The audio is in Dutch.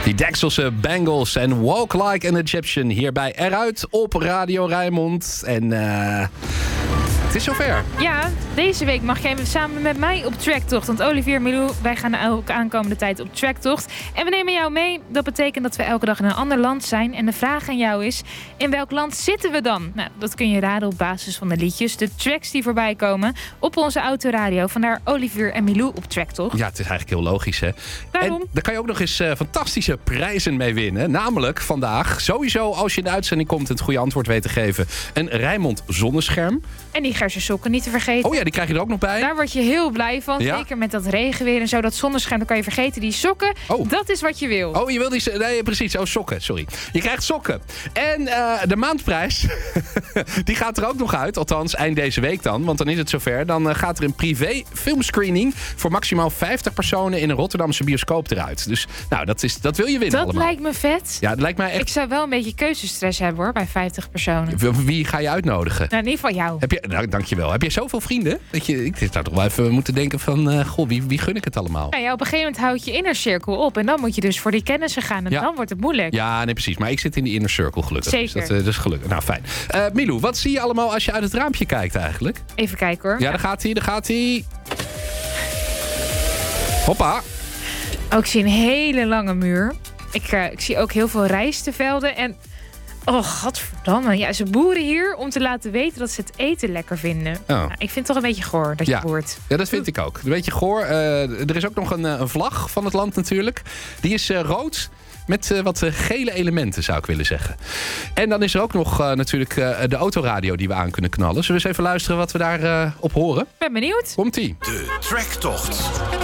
Die Dekselse Bengals en Walk Like an Egyptian hierbij eruit op Radio Rijnmond. En het is zover. Ja, deze week mag jij samen met mij op tracktocht. Want Olivier en Milou, wij gaan elke aankomende tijd op tracktocht. En we nemen jou mee. Dat betekent dat we elke dag in een ander land zijn. En de vraag aan jou is, in welk land zitten we dan? Nou, dat kun je raden op basis van de liedjes. De tracks die voorbij komen op onze autoradio. Vandaar Olivier en Milou op tracktocht. Ja, het is eigenlijk heel logisch, hè? Waarom? En daar kan je ook nog eens fantastische prijzen mee winnen. Namelijk vandaag, sowieso als je in de uitzending komt en het goede antwoord weet te geven, een Rijnmond zonnescherm. En die Gerse sokken niet te vergeten. Oh ja, die krijg je er ook nog bij. Daar word je heel blij van. Ja. Zeker met dat regenweer en zo. Dat zonnescherm, dan kan je vergeten. Die sokken, dat is wat je wil. Oh, je wil die... Nee, precies. Oh, sokken. Sorry. Je krijgt sokken. En de maandprijs, die gaat er ook nog uit. Althans, eind deze week dan. Want dan is het zover. Dan gaat er een privé filmscreening voor maximaal 50 personen in een Rotterdamse bioscoop eruit. Dus nou, dat wil je winnen allemaal. Dat lijkt me vet. Ja, dat lijkt mij echt... Ik zou wel een beetje keuzestress hebben hoor, bij 50 personen. Wie ga je uitnodigen? Nou, in ieder geval jou. Nou, dankjewel. Heb je zoveel vrienden? Ik zou toch wel even moeten denken van... goh, wie gun ik het allemaal? Nou ja, op een gegeven moment houd je inner circle op. En dan moet je dus voor die kennissen gaan. En dan wordt het moeilijk. Ja, nee, precies. Maar ik zit in die inner circle gelukkig. Zeker. Dus dat is gelukkig. Nou, fijn. Milou, wat zie je allemaal als je uit het raampje kijkt eigenlijk? Even kijken hoor. Ja, daar gaat hij. Hoppa. Oh, ik zie een hele lange muur. Ik zie ook heel veel rijstevelden. En oh, godverdamme. Ja, ze boeren hier om te laten weten dat ze het eten lekker vinden. Oh. Nou, ik vind het toch een beetje goor dat je boert. Ja, dat vind ik ook. Een beetje goor. Er is ook nog een vlag van het land natuurlijk. Die is rood. Met wat gele elementen, zou ik willen zeggen. En dan is er ook nog natuurlijk de autoradio die we aan kunnen knallen. Zullen we eens even luisteren wat we daar op horen? Ben benieuwd. Komt-ie. De Tracktocht.